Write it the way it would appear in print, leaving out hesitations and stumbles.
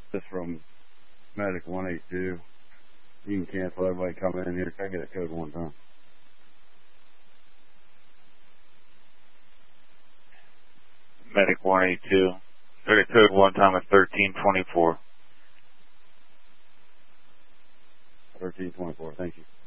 This from Medic 182. You can cancel everybody coming in here. Can I get a code one time? Medic 182. Get a code one time at 1324. 1324. Thank you.